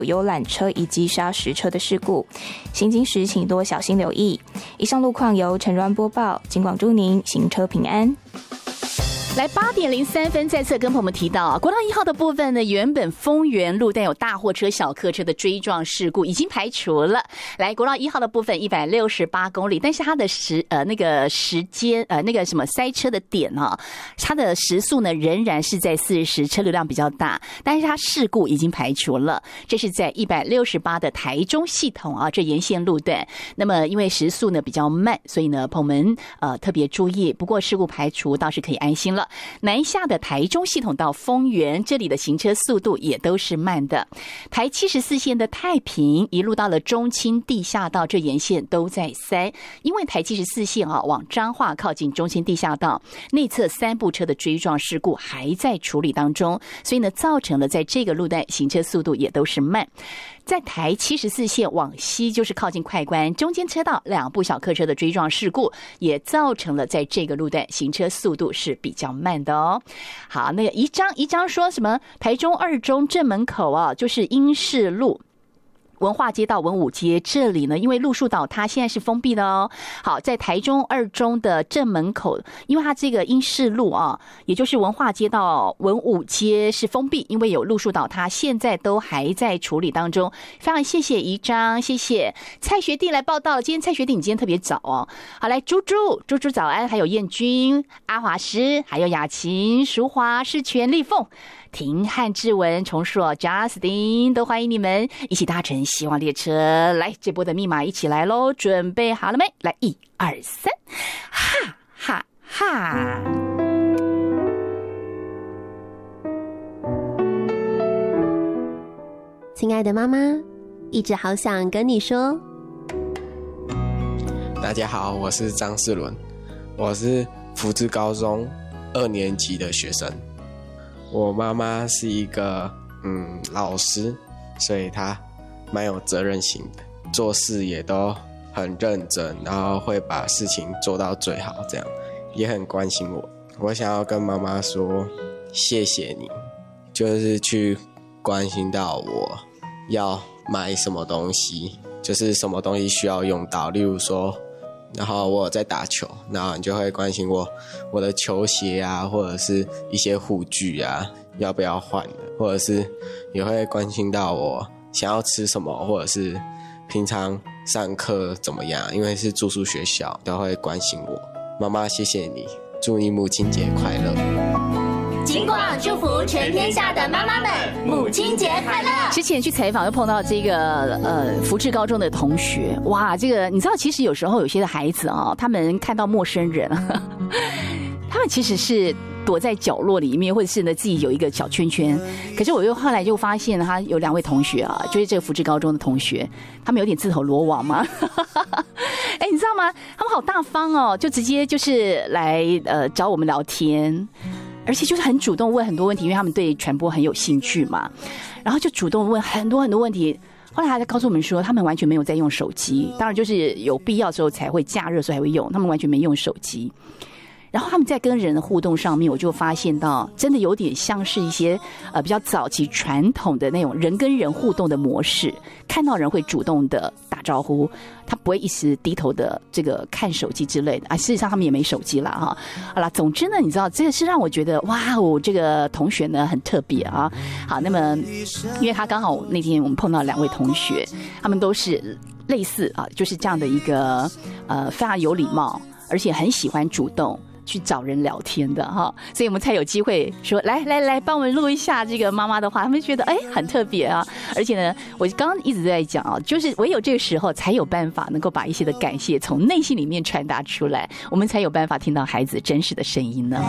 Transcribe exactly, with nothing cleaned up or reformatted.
游览车以及砂石车的事故，行经时请多小心留意。以上路况由陈软播报，警广祝您行车平安。 来八点零三分，再次跟朋友们提到啊，国道一号的部分呢，原本丰原路带有大货车、小客车的追撞事故已经排除了。来，国道一号的部分一百六十八公里，但是它的时呃那个时间呃那个什么塞车的点啊，它的时速呢仍然是在四十，车流量比较大，但是它事故已经排除了。这是在一百六十八的台中系统啊，这沿线路段。那么因为时速呢比较慢，所以呢朋友们呃特别注意。不过事故排除倒是可以安心了。南下的台中系统到丰原，这里的行车速度也都是慢的。台七十四线的太平一路到了中清地下道，这沿线都在塞，因为台七十四线啊往彰化靠近中清地下道内侧三部车的追撞事故还在处理当中，所以呢造成了在这个路段行车速度也都是慢。在台七十四线往西，就是靠近快关中间车道两部小客车的追撞事故，也造成了在这个路段行车速度是比较慢的哦。好，那个一章一章说什么？台中二中正门口啊，就是英式路。文化街到文武街这里呢，因为路树倒塌，现在是封闭的哦。好，在台中二中的正门口，因为它这个英式路啊，也就是文化街到文武街是封闭，因为有路树倒塌，现在都还在处理当中。非常谢谢宜章，谢谢蔡学弟来报道。今天蔡学弟你今天特别早哦。好，来猪猪猪猪早安，还有燕君、阿华师，还有雅琴、淑华、是全立凤。廷汉志文、重硕、Justin 都欢迎你们一起搭乘希望列车。来，这波的密码一起来咯，准备好了没？来，一二三，哈哈哈！ 亲爱的妈妈，一直好想跟你说。 大家好，我是张世伦，我是福智高中二年级的学生。我妈妈是一个嗯老师，所以她蛮有责任心的，做事也都很认真，然后会把事情做到最好，这样也很关心我。我想要跟妈妈说谢谢你，就是去关心到我要买什么东西，就是什么东西需要用到，例如说然后我有在打球，然后你就会关心我我的球鞋啊，或者是一些护具啊要不要换的，或者是也会关心到我想要吃什么，或者是平常上课怎么样，因为是住宿学校都会关心我。妈妈谢谢你，祝你母亲节快乐。 警广祝福全天下的妈妈们母亲节快乐。 之前去采访又碰到这个呃福智高中的同学，哇，这个你知道其实有时候有些的孩子啊，他们看到陌生人呵呵他们其实是躲在角落里面，或者是呢自己有一个小圈圈。可是我又后来就发现他有两位同学啊，就是这个福智高中的同学，他们有点自投罗网嘛哎，你知道吗，他们好大方哦，就直接就是来呃找我们聊天，而且就是很主动问很多问题，因为他们对传播很有兴趣嘛，然后就主动问很多很多问题。后来他告诉我们说，他们完全没有在用手机，当然就是有必要的时候才会假日的时候才会用，他们完全没用手机。然后他们在跟人的互动上面，我就发现到真的有点像是一些呃比较早期传统的那种人跟人互动的模式，看到人会主动的打招呼，他不会一时低头的这个看手机之类的啊。事实上他们也没手机啦哈。好啦，总之呢，你知道这个是让我觉得哇哦，这个同学呢很特别啊。好，那么因为他刚好那天我们碰到两位同学，他们都是类似啊，就是这样的一个呃非常有礼貌，而且很喜欢主动去找人聊天的哈，所以我们才有机会说来来来帮我们录一下这个妈妈的话，他们觉得哎很特别啊，而且呢，我刚刚一直在讲啊，就是唯有这个时候才有办法能够把一些的感谢从内心里面传达出来，我们才有办法听到孩子真实的声音呢。